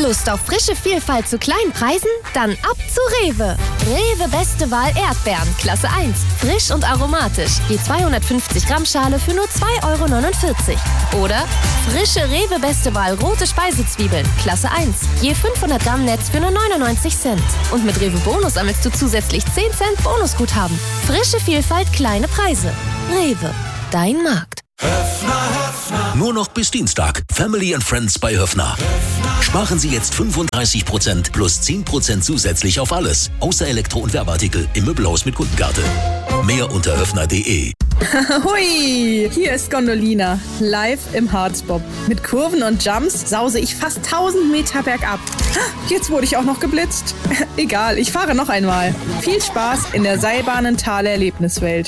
Lust auf frische Vielfalt zu kleinen Preisen? Dann ab zu Rewe. Rewe Beste Wahl Erdbeeren, Klasse 1. Frisch und aromatisch. Je 250 Gramm Schale für nur 2,49 €. Oder frische Rewe Beste Wahl rote Speisezwiebeln, Klasse 1. Je 500 Gramm Netz für nur 99 Cent. Und mit Rewe Bonus sammelst du zusätzlich 10 Cent Bonusguthaben. Frische Vielfalt, kleine Preise. Rewe, dein Markt. Nur noch bis Dienstag. Family and Friends bei Höffner. Sparen Sie jetzt 35% plus 10% zusätzlich auf alles. Außer Elektro- und Werbeartikel im Möbelhaus mit Kundenkarte. Mehr unter höffner.de. Hui, hier ist Gondolina, live im Harzbob. Mit Kurven und Jumps sause ich fast 1000 Meter bergab. Jetzt wurde ich auch noch geblitzt. Egal, ich fahre noch einmal. Viel Spaß in der Seilbahnenthaler Erlebniswelt.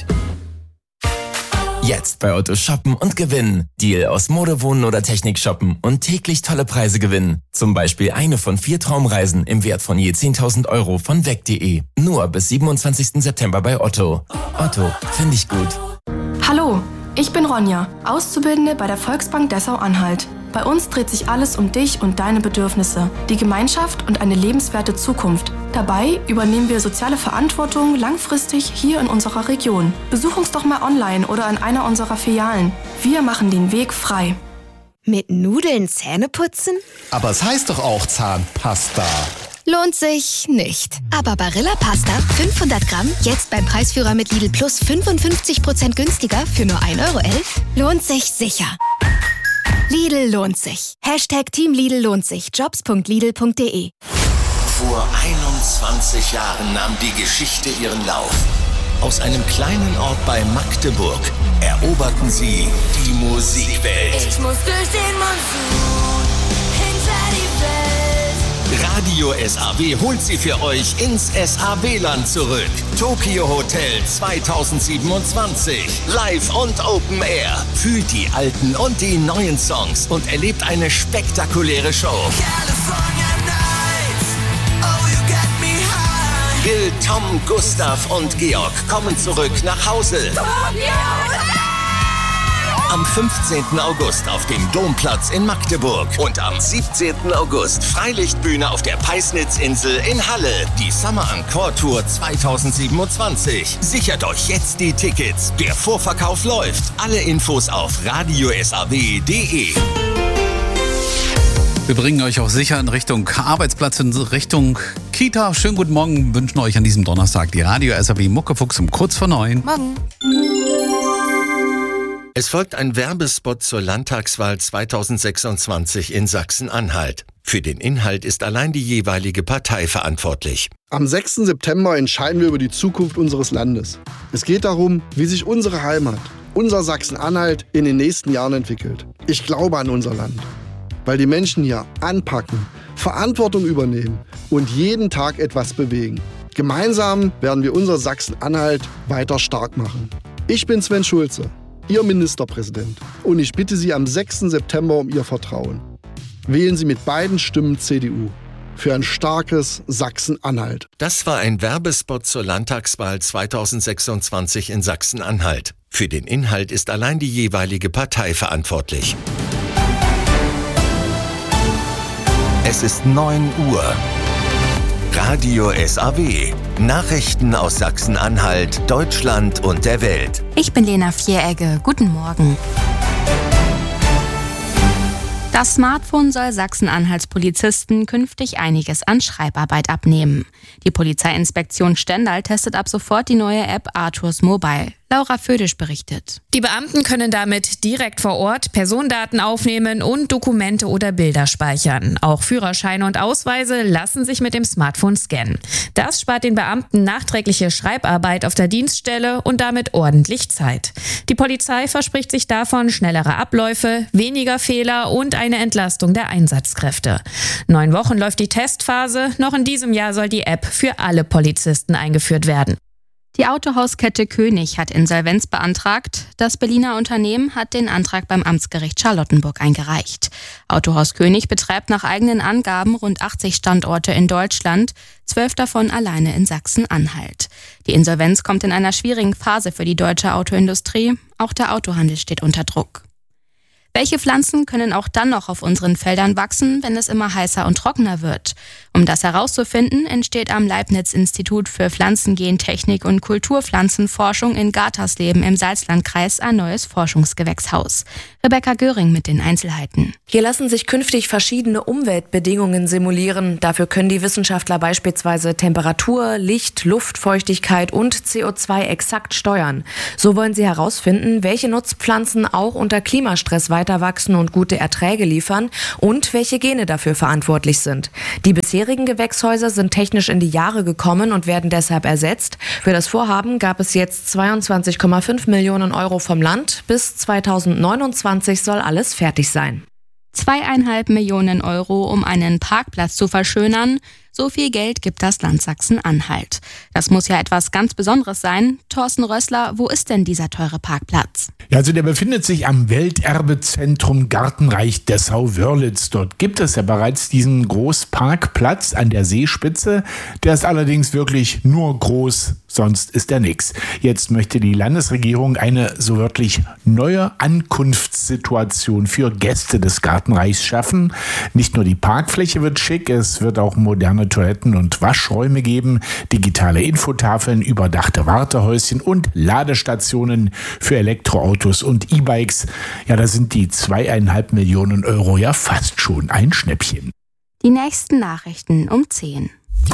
Jetzt bei Otto shoppen und gewinnen. Deal aus Mode, Wohnen oder Technik shoppen und täglich tolle Preise gewinnen. Zum Beispiel eine von 4 Traumreisen im Wert von je 10.000 € von weg.de. Nur bis 27. September bei Otto. Otto, finde ich gut. Hallo, ich bin Ronja, Auszubildende bei der Volksbank Dessau-Anhalt. Bei uns dreht sich alles um dich und deine Bedürfnisse, die Gemeinschaft und eine lebenswerte Zukunft. Dabei übernehmen wir soziale Verantwortung langfristig hier in unserer Region. Besuch uns doch mal online oder in einer unserer Filialen. Wir machen den Weg frei. Mit Nudeln Zähne putzen? Aber es heißt doch auch Zahnpasta. Lohnt sich nicht. Aber Barilla Pasta 500 Gramm jetzt beim Preisführer mit Lidl Plus 55% günstiger für nur 1,11 € lohnt sich sicher. Lidl lohnt sich. Hashtag Team Lidl lohnt sich. Jobs.lidl.de. Vor 21 Jahren nahm die Geschichte ihren Lauf. Aus einem kleinen Ort bei Magdeburg eroberten sie die Musikwelt. Ich muss durch den Monsun hinter die Welt. Radio SAW holt sie für euch ins SAW-Land zurück. Tokyo Hotel 2027. Live und Open Air. Fühlt die alten und die neuen Songs und erlebt eine spektakuläre Show. Gil, Tom, Gustav und Georg kommen zurück nach Hause. Am 15. August auf dem Domplatz in Magdeburg und am 17. August Freilichtbühne auf der Peisnitzinsel in Halle. Die Summer Encore Tour 2027. Sichert euch jetzt die Tickets. Der Vorverkauf läuft. Alle Infos auf radiosaw.de. Wir bringen euch auch sicher in Richtung Arbeitsplatz, in Richtung Kita. Schönen guten Morgen, wünschen euch an diesem Donnerstag die Radio SAW Muckefuchs um kurz vor 9. Morgen. Es folgt ein Werbespot zur Landtagswahl 2026 in Sachsen-Anhalt. Für den Inhalt ist allein die jeweilige Partei verantwortlich. Am 6. September entscheiden wir über die Zukunft unseres Landes. Es geht darum, wie sich unsere Heimat, unser Sachsen-Anhalt in den nächsten Jahren entwickelt. Ich glaube an unser Land, weil die Menschen hier anpacken, Verantwortung übernehmen und jeden Tag etwas bewegen. Gemeinsam werden wir unser Sachsen-Anhalt weiter stark machen. Ich bin Sven Schulze, Ihr Ministerpräsident, und ich bitte Sie am 6. September um Ihr Vertrauen. Wählen Sie mit beiden Stimmen CDU für ein starkes Sachsen-Anhalt. Das war ein Werbespot zur Landtagswahl 2026 in Sachsen-Anhalt. Für den Inhalt ist allein die jeweilige Partei verantwortlich. Es ist 9 Uhr. Radio SAW. Nachrichten aus Sachsen-Anhalt, Deutschland und der Welt. Ich bin Lena Vieregge. Guten Morgen. Das Smartphone soll Sachsen-Anhalts Polizisten künftig einiges an Schreibarbeit abnehmen. Die Polizeiinspektion Stendal testet ab sofort die neue App Arthurs Mobile. Laura Födisch berichtet. Die Beamten können damit direkt vor Ort Personendaten aufnehmen und Dokumente oder Bilder speichern. Auch Führerscheine und Ausweise lassen sich mit dem Smartphone scannen. Das spart den Beamten nachträgliche Schreibarbeit auf der Dienststelle und damit ordentlich Zeit. Die Polizei verspricht sich davon schnellere Abläufe, weniger Fehler und eine Entlastung der Einsatzkräfte. 9 Wochen läuft die Testphase. Noch in diesem Jahr soll die App für alle Polizisten eingeführt werden. Die Autohauskette König hat Insolvenz beantragt. Das Berliner Unternehmen hat den Antrag beim Amtsgericht Charlottenburg eingereicht. Autohaus König betreibt nach eigenen Angaben rund 80 Standorte in Deutschland, 12 davon alleine in Sachsen-Anhalt. Die Insolvenz kommt in einer schwierigen Phase für die deutsche Autoindustrie. Auch der Autohandel steht unter Druck. Welche Pflanzen können auch dann noch auf unseren Feldern wachsen, wenn es immer heißer und trockener wird? Um das herauszufinden, entsteht am Leibniz-Institut für Pflanzengentechnik und Kulturpflanzenforschung in Gartersleben im Salzlandkreis ein neues Forschungsgewächshaus. Rebecca Göring mit den Einzelheiten. Hier lassen sich künftig verschiedene Umweltbedingungen simulieren. Dafür können die Wissenschaftler beispielsweise Temperatur, Licht, Luftfeuchtigkeit und CO2 exakt steuern. So wollen sie herausfinden, welche Nutzpflanzen auch unter Klimastress weiter wachsen und gute Erträge liefern und welche Gene dafür verantwortlich sind. Die bisherigen Gewächshäuser sind technisch in die Jahre gekommen und werden deshalb ersetzt. Für das Vorhaben gab es jetzt 22,5 Millionen Euro vom Land. Bis 2029 soll alles fertig sein. 2,5 Millionen Euro, um einen Parkplatz zu verschönern. So viel Geld gibt das Land Sachsen-Anhalt. Das muss ja etwas ganz Besonderes sein. Thorsten Rössler, wo ist denn dieser teure Parkplatz? Ja, also der befindet sich am Welterbezentrum Gartenreich Dessau-Wörlitz. Dort gibt es ja bereits diesen Großparkplatz an der Seespitze. Der ist allerdings wirklich nur groß, sonst ist er nix. Jetzt möchte die Landesregierung eine so wörtlich neue Ankunftssituation für Gäste des Gartenreichs schaffen. Nicht nur die Parkfläche wird schick, es wird auch moderne Toiletten und Waschräume geben, digitale Infotafeln, überdachte Wartehäuschen und Ladestationen für Elektroautos und E-Bikes. Ja, da sind die 2,5 Millionen Euro ja fast schon ein Schnäppchen. Die nächsten Nachrichten um 10.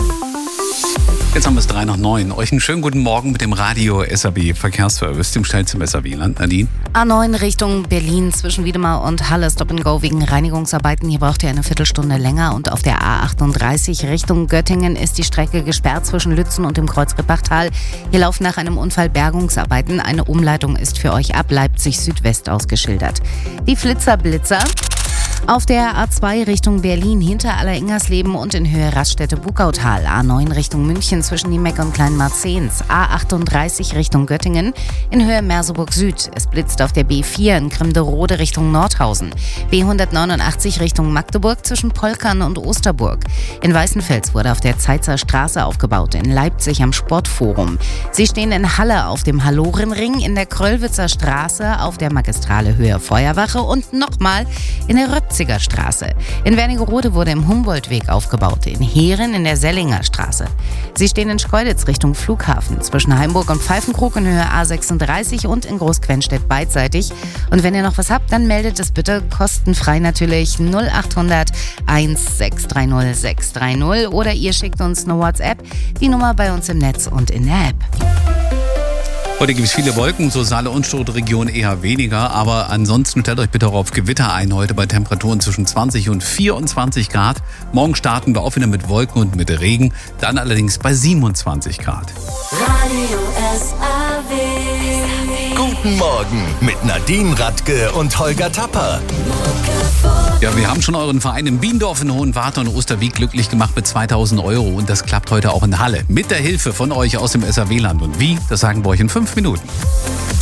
Jetzt haben wir es 8:03. Euch einen schönen guten Morgen mit dem Radio SAB Verkehrsservice, dem schnellsten SAB-Land. Nadine? A9 Richtung Berlin zwischen Wiedemar und Halle Stop and Go wegen Reinigungsarbeiten. Hier braucht ihr eine Viertelstunde länger. Und auf der A38 Richtung Göttingen ist die Strecke gesperrt zwischen Lützen und dem Kreuz Rippachtal. Hier laufen nach einem Unfall Bergungsarbeiten. Eine Umleitung ist für euch ab Leipzig Südwest ausgeschildert. Die Blitzer. Auf der A2 Richtung Berlin hinter Alleringhersleben und in Höhe Raststätte-Bukautal. A9 Richtung München zwischen Niemeck und Kleinmarzens. A38 Richtung Göttingen in Höhe Merseburg Süd. Es blitzt auf der B4 in Grimderode Richtung Nordhausen. B189 Richtung Magdeburg zwischen Polkern und Osterburg. In Weißenfels wurde auf der Zeitzer Straße aufgebaut. In Leipzig am Sportforum. Sie stehen in Halle auf dem Hallorenring, in der Kröllwitzer Straße auf der Magistrale Höhe Feuerwache und nochmal in der Röpziger Straße. In Wernigerode wurde im Humboldtweg aufgebaut, in Heeren in der Sellinger Straße. Sie stehen in Schkeuditz Richtung Flughafen, zwischen Heimburg und Pfeifenkrug in Höhe A36 und in Großquenstedt beidseitig. Und wenn ihr noch was habt, dann meldet es bitte kostenfrei natürlich 0800 1630 630 oder ihr schickt uns eine WhatsApp, die Nummer bei uns im Netz und in der App. Heute gibt es viele Wolken, so Saale und Stuttgart-Region eher weniger, aber ansonsten stellt euch bitte auch auf Gewitter ein, heute bei Temperaturen zwischen 20 und 24 Grad. Morgen starten wir auch wieder mit Wolken und mit Regen, dann allerdings bei 27 Grad. Radio SAB. Guten Morgen mit Nadine Radke und Holger Tapper. Ja, wir haben schon euren Verein in Biendorf in Hohenwarte und Osterwieck glücklich gemacht mit 2.000 Euro und das klappt heute auch in Halle. Mit der Hilfe von euch aus dem SAW-Land. Und wie, das sagen wir euch in 5 Minuten.